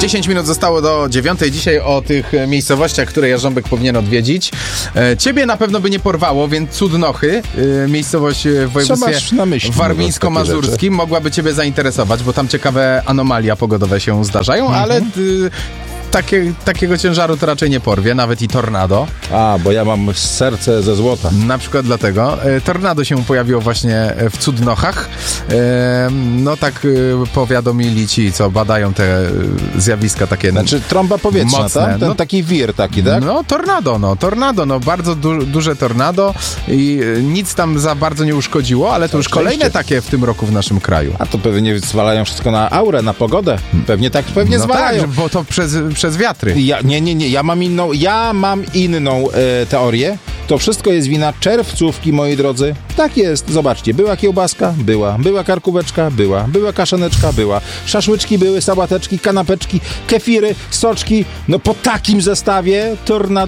10 minut zostało do 9. Dzisiaj o tych miejscowościach, które Jarząbek powinien odwiedzić. Ciebie na pewno by nie porwało, więc Cudnochy, miejscowość w województwie warmińsko-mazurskim, mogłaby ciebie zainteresować, bo tam ciekawe anomalia pogodowe się zdarzają, ale takiego ciężaru to raczej nie porwie, nawet i tornado. Bo ja mam serce ze złota. Na przykład dlatego. Tornado się pojawiło właśnie w Cudnochach. No tak powiadomili ci, co badają te zjawiska takie. Znaczy trąba powietrzna, mocne. tak? Taki wir taki, tak? No tornado, bardzo duże tornado i nic tam za bardzo nie uszkodziło, ale to już kolejne takie w tym roku w naszym kraju. A to pewnie zwalają wszystko na aurę, na pogodę. Pewnie zwalają. Tak, bo to przez wiatry. Nie. Ja mam inną teorię. To wszystko jest wina czerwcówki, moi drodzy. Tak jest. Zobaczcie. Była kiełbaska? Była karkóweczka? Była kaszaneczka? Szaszłyczki były, sałateczki, kanapeczki, kefiry, soczki. No po takim zestawie tornado